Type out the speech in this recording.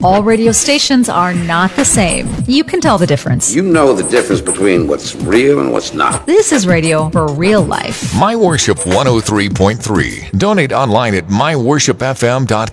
All radio stations are not the same. You can tell the difference. You know the difference between what's real and what's not. This is radio for real life. My Worship 103.3. Donate online at myworshipfm.com.